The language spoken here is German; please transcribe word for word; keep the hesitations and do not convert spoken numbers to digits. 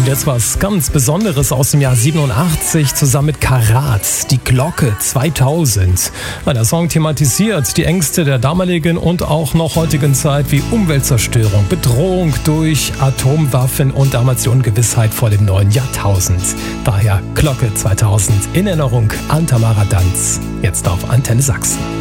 Und jetzt was ganz Besonderes aus dem Jahr siebenundachtzig zusammen mit Karat, die Glocke zweitausend. Der Song thematisiert die Ängste der damaligen und auch noch heutigen Zeit wie Umweltzerstörung, Bedrohung durch Atomwaffen und damals die Ungewissheit vor dem neuen Jahrtausend. Daher Glocke zweitausend in Erinnerung an Tamara Danz, jetzt auf Antenne Sachsen.